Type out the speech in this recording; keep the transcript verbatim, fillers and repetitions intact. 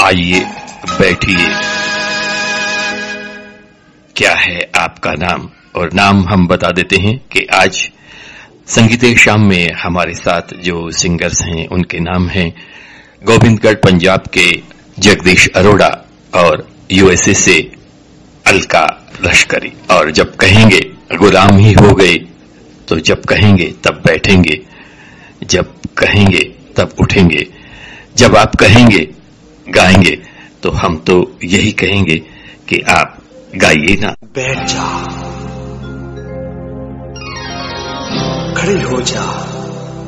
आइए बैठिए। क्या है आपका नाम? और नाम हम बता देते हैं कि आज संगीत शाम में हमारे साथ जो सिंगर्स हैं उनके नाम हैं गोविंदगढ़ पंजाब के जगदीश अरोड़ा और यूएसए से अलका लश्करी। और जब कहेंगे गुलाम ही हो गए, तो जब कहेंगे तब बैठेंगे, जब कहेंगे तब उठेंगे, जब आप कहेंगे गाएंगे, तो हम तो यही कहेंगे कि आप गाइए ना। बैठ जा, खड़े हो जा,